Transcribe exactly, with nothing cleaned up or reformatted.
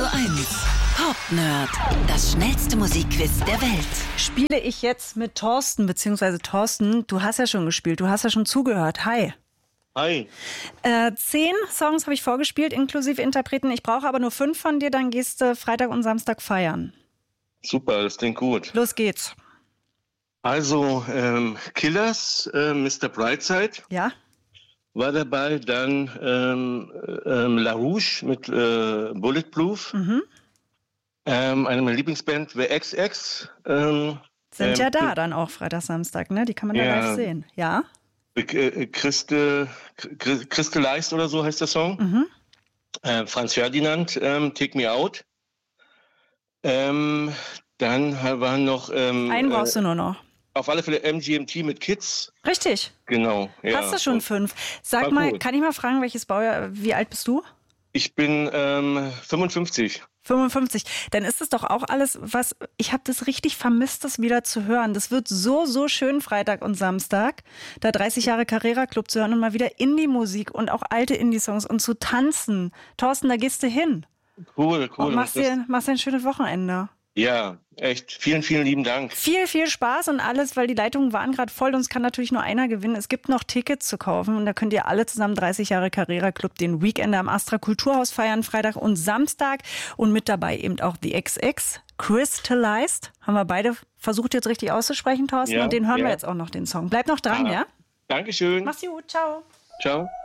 eins. Pop-Nerd. Das schnellste Musikquiz der Welt. Spiele ich jetzt mit Thorsten, beziehungsweise Thorsten, du hast ja schon gespielt, du hast ja schon zugehört. Hi. Hi. Äh, zehn Songs habe ich vorgespielt, inklusive Interpreten. Ich brauche aber nur fünf von dir, dann gehst du Freitag und Samstag feiern. Super, das klingt gut. Los geht's. Also, ähm, Killers, äh, Mister Brightside Ja? war dabei, dann ähm, ähm, La Rouge mit äh, Bulletproof. Mhm. Ähm, eine meiner Lieblingsband, The X X. Ähm, Sind ähm, ja da dann auch Freitag, Samstag, ne? Die kann man da Ja. live sehen. Ja? äh, Christe, Christe, Christe Leist oder so heißt der Song. Mhm. Äh, Franz Ferdinand, ähm, Take Me Out. Ähm, dann waren noch... Ähm, Einen brauchst du nur noch. Auf alle Fälle M G M T mit Kids. Richtig. Genau. Ja. Hast du schon fünf? Sag War mal, gut. kann ich mal fragen, welches Baujahr, wie alt bist du? Ich bin ähm, fünfundfünfzig. fünfundfünfzig. Dann ist es doch auch alles, was, ich habe das richtig vermisst, das wieder zu hören. Das wird so, so schön Freitag und Samstag, da dreißig Jahre Carrera Club zu hören und mal wieder Indie-Musik und auch alte Indie-Songs und zu tanzen. Thorsten, da gehst du hin. Cool, cool. Und machst Das- dir, machst dir ein schönes Wochenende. Ja, echt. Vielen, vielen lieben Dank. Viel, viel Spaß und alles, weil die Leitungen waren gerade voll und es kann natürlich nur einer gewinnen. Es gibt noch Tickets zu kaufen und da könnt ihr alle zusammen dreißig Jahre Carrera Club den Weekender am Astra Kulturhaus feiern, Freitag und Samstag. Und mit dabei eben auch The X X, Crystallized. Haben wir beide versucht jetzt richtig auszusprechen, Thorsten. Ja, und den hören ja. wir jetzt auch noch, den Song. Bleib noch dran, Ah. ja? Dankeschön. Mach's gut, ciao. Ciao.